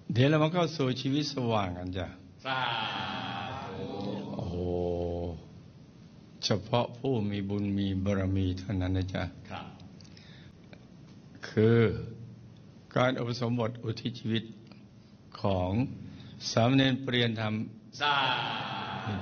เดี๋ยวเรามาเข้าสู่ชีวิตสว่างกันจ้ะสาธุโอ้โหเฉพาะผู้มีบุญมีบารมีเท่านั้นนะจ๊ะครับคือการอุปสมบทอุทิศชีวิตของสามเณรเปลี่ยนธรรมสา